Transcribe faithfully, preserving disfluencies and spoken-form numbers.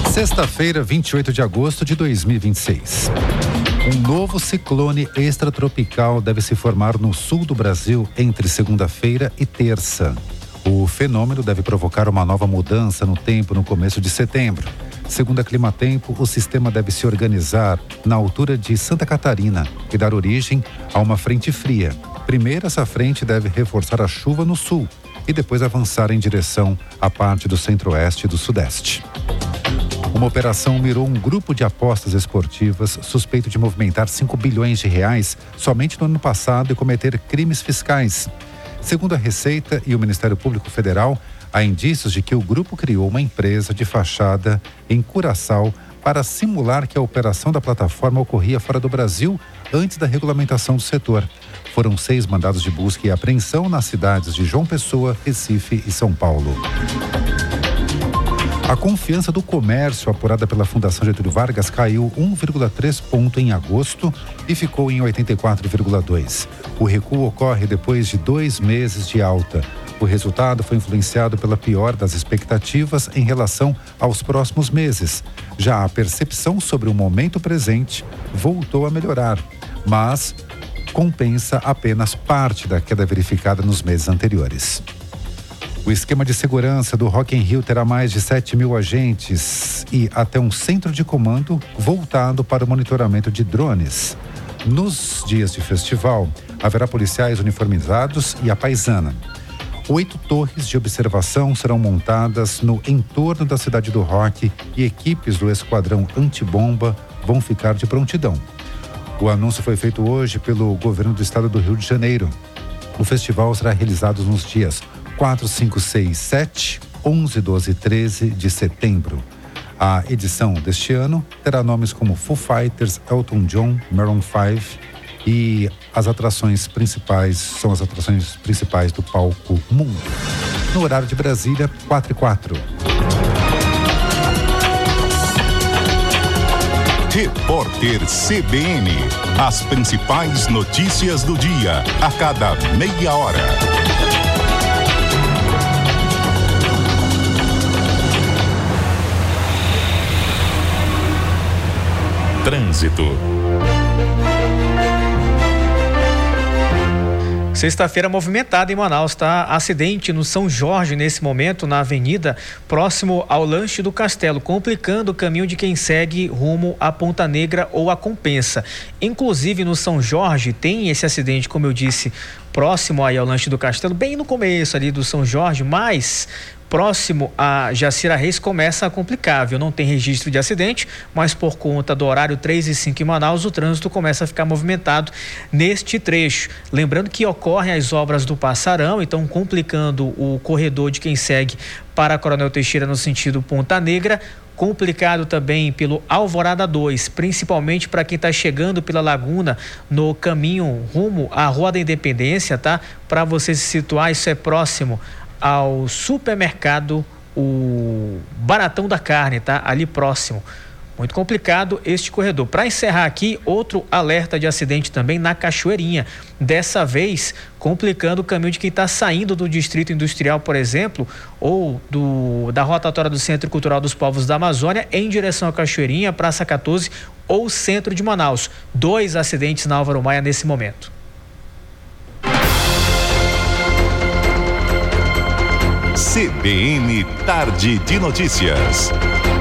Sexta-feira, vinte e oito de agosto de dois mil e vinte e seis. Um novo ciclone extratropical deve se formar no sul do Brasil entre segunda-feira e terça. O fenômeno deve provocar uma nova mudança no tempo no começo de setembro. Segundo a Climatempo, o sistema deve se organizar na altura de Santa Catarina e dar origem a uma frente fria. Primeiro, essa frente deve reforçar a chuva no sul e depois avançar em direção à parte do centro-oeste e do sudeste. Uma operação mirou um grupo de apostas esportivas suspeito de movimentar cinco bilhões de reais somente no ano passado e cometer crimes fiscais. Segundo a Receita e o Ministério Público Federal, há indícios de que o grupo criou uma empresa de fachada em Curaçao para simular que a operação da plataforma ocorria fora do Brasil antes da regulamentação do setor. Foram seis mandados de busca e apreensão nas cidades de João Pessoa, Recife e São Paulo. A confiança do comércio apurada pela Fundação Getúlio Vargas caiu um vírgula três ponto em agosto e ficou em oitenta e quatro vírgula dois. O recuo ocorre depois de dois meses de alta. O resultado foi influenciado pela piora das expectativas em relação aos próximos meses. Já a percepção sobre o momento presente voltou a melhorar, mas compensa apenas parte da queda verificada nos meses anteriores. O esquema de segurança do Rock in Rio terá mais de sete mil agentes e até um centro de comando voltado para o monitoramento de drones. Nos dias de festival, haverá policiais uniformizados e a paisana. Oito torres de observação serão montadas no entorno da cidade do rock e equipes do esquadrão antibomba vão ficar de prontidão. O anúncio foi feito hoje pelo governo do estado do Rio de Janeiro. O festival será realizado nos dias quatro, cinco, seis, sete, onze, doze e treze de setembro. A edição deste ano terá nomes como Foo Fighters, Elton John, Maroon cinco e as atrações principais são as atrações principais do palco Mundo. No horário de Brasília, quatro e quatro. Repórter C B N. As principais notícias do dia, a cada meia hora. Trânsito. Sexta-feira movimentada em Manaus, tá? Acidente no São Jorge nesse momento, na avenida, próximo ao Lanche do Castelo, complicando o caminho de quem segue rumo à Ponta Negra ou à Compensa. Inclusive no São Jorge tem esse acidente, como eu disse, próximo aí ao Lanche do Castelo, bem no começo ali do São Jorge, mas próximo a Jacira Reis começa a complicar, viu? Não tem registro de acidente, mas por conta do horário três e cinco em Manaus, o trânsito começa a ficar movimentado neste trecho. Lembrando que ocorrem as obras do Passarão, então complicando o corredor de quem segue para Coronel Teixeira no sentido Ponta Negra. Complicado também pelo Alvorada dois, principalmente para quem está chegando pela Laguna no caminho rumo à Rua da Independência, tá? Para você se situar, isso é próximo ao supermercado, o Baratão da Carne, tá? Ali próximo. Muito complicado este corredor. Para encerrar aqui, outro alerta de acidente também na Cachoeirinha. Dessa vez, complicando o caminho de quem está saindo do Distrito Industrial, por exemplo, ou do, da rotatória do Centro Cultural dos Povos da Amazônia, em direção à Cachoeirinha, Praça quatorze ou centro de Manaus. Dois acidentes na Álvaro Maia nesse momento. C B N Tarde de Notícias.